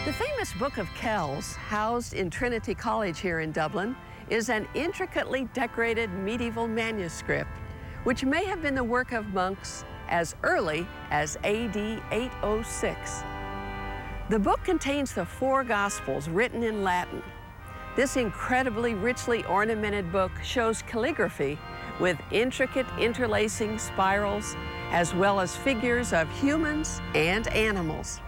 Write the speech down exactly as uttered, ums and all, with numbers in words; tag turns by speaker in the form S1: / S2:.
S1: The famous Book of Kells, housed in Trinity College here in Dublin, is an intricately decorated medieval manuscript, which may have been the work of monks as early as A D eight oh six. The book contains the four Gospels written in Latin. This incredibly richly ornamented book shows calligraphy with intricate interlacing spirals, as well as figures of humans and animals.